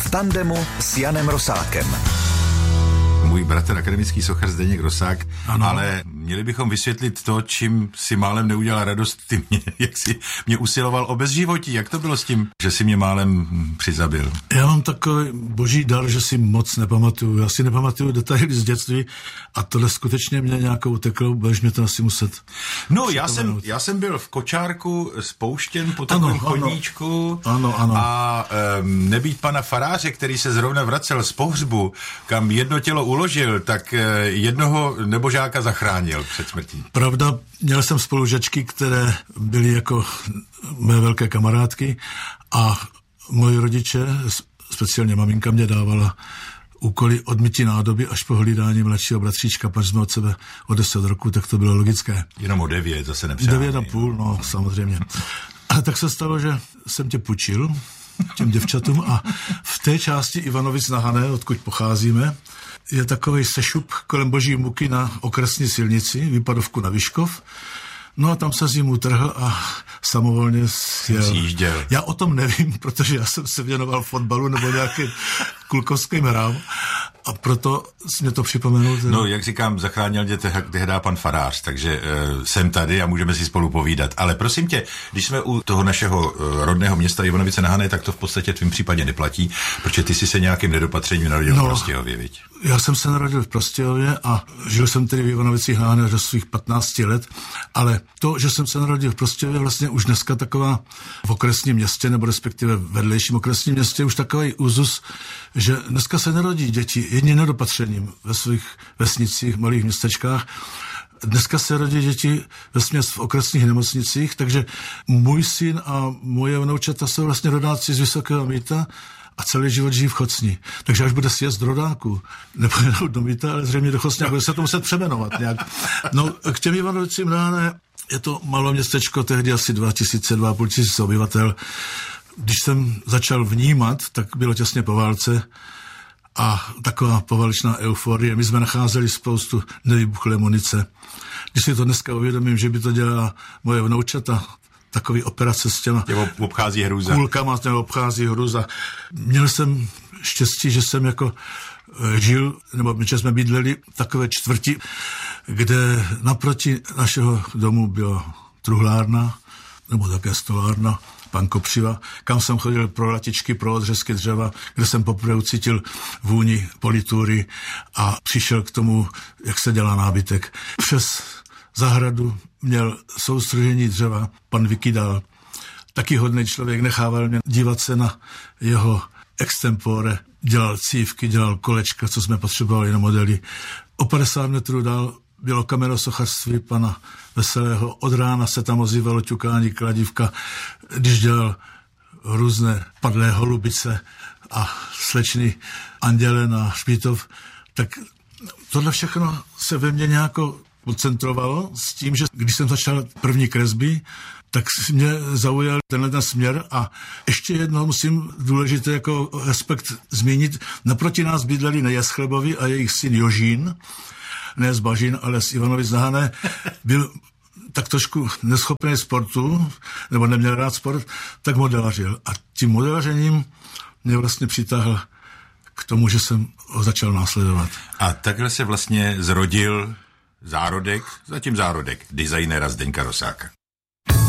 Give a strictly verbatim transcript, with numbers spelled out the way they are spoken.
v tandemu s Janem Rosákem. Můj bratr, akademický sochař Zdeněk Rosák, ano. Ale měli bychom vysvětlit to, čím si málem neudělal radost ty mě, jak si mě usiloval o bezživotí. Jak to bylo s tím, že si mě málem přizabil? Já mám takový boží dar, že si moc nepamatuju. Já si nepamatuju detaily z dětství a tohle skutečně mě nějakou uteklo, budeš mě to asi muset. No, já jsem, já jsem byl v kočárku spouštěn po takovém ano, chodníčku ano, ano. a um, nebýt pana faráře, který se zrovna vracel z pohřbu, kam jedno tělo uložil, tak jednoho nebožáka zachránil před smrtí. Pravda, měl jsem spolužačky, které byly jako mé velké kamarádky a moji rodiče, speciálně maminka, mě dávala úkoly od mytí nádoby až po hlídání mladšího bratříčka, protože jsme od sebe o deset roku, tak to bylo logické. Jenom o devět, zase nepřáhli. Devět a půl, no samozřejmě. A tak se stalo, že jsem tě půjčil těm děvčatům a v té části Ivanovic na Hané, odkud pocházíme, je takovej sešup kolem Boží Muky na okresní silnici, výpadovku na Vyškov. No a tam se z ním utrhl a samovolně sjel. Já o tom nevím, protože já jsem se věnoval fotbalu nebo nějakým klukovským hrám a proto jsi mě to připomenul. Ten... No, jak říkám, zachránil tě tehdy pan farář, takže uh, jsem tady a můžeme si spolu povídat. Ale prosím tě, když jsme u toho našeho uh, rodného města Ivanovice na Hané, tak to v podstatě v tvým případě neplatí, protože ty jsi se nějakým nedopatřením narodil no, v Prostějově, viď? Já jsem se narodil v Prostějově a žil jsem tedy v Ivanovicích na Hané do svých patnácti let, ale to, že jsem se narodil v Prostějově, vlastně už dneska taková v okresním městě, nebo respektive v vedlejším okresním městě, už takový úzus, že dneska se narodí děti jedním nedopatřením ve svých vesnicích, malých městečkách. Dneska se rodí děti vesměs v okresních nemocnicích, takže můj syn a moje vnoučata jsou vlastně rodáci z Vysokého Mýta a celý život žijí v Chocni. Takže až bude sjezd rodáků, nepojedou do Mýta, ale zřejmě do Chocni, bude se to muset přemenovat nějak. No, k těm Ivanovicím na Hané je to malo městečko, tehdy asi dva tisíce, dva a půl tisíce obyvatel. Když jsem začal vnímat, tak bylo těsně po válce a taková poválečná euforie. My jsme nacházeli spoustu nevybuchlé munice. Když si to dneska uvědomím, že by to dělala moje vnoučata, takový operace s těma Těmo obchází hruza. Kůlkama, těma obchází hruza. Měl jsem štěstí, že jsem jako žil, nebo že jsme bydleli v takové čtvrti, kde naproti našeho domu byla truhlárna, nebo také stolárna, pan Kopřiva, kam jsem chodil pro latičky, pro odřezky dřeva, kde jsem poprvé ucítil vůni politury a přišel k tomu, jak se dělá nábytek. Přes zahradu měl soustržení dřeva pan Vykydal, taky hodný člověk, nechával mě dívat se na jeho extempore, dělal cívky, dělal kolečka, co jsme potřebovali na modely. O padesát metrů dál bylo kamennosochařství pana Veselého. Od rána se tam ozývalo ťukání kladívka, když dělal různé padlé holubice a slečny Anděle na hřbitov, tak tohle všechno se ve mně nějako koncentrovalo s tím, že když jsem začal první kresby, tak mě zaujal tenhle ten směr a ještě jednou musím důležité jako aspekt zmínit. Naproti nás bydleli Nejaschlebovi a jejich syn Jožín, ne z Bažin, ale z Ivanovic na Hané, byl tak trošku neschopný sportu, nebo neměl rád sport, tak modelařil. A tím modelařením mě vlastně přitáhl k tomu, že jsem ho začal následovat. A takhle se vlastně zrodil zárodek, zatím zárodek, designera Zdeňka Rosáka.